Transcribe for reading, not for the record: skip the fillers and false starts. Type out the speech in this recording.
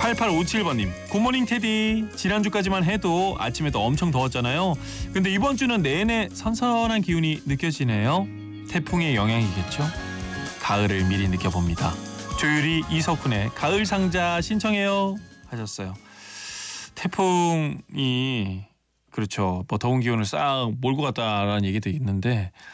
8857번님, 굿모닝 테디. 지난주까지만 해도 아침에도 엄청 더웠잖아요. 근데 이번 주는 내내 선선한 기운이 느껴지네요. 태풍의 영향이겠죠? 가을을 미리 느껴봅니다. 조유리, 이석훈의 가을 상자 신청해요 하셨어요. 태풍이 그렇죠. 뭐 더운 기운을 싹 몰고 갔다라는 얘기도 있는데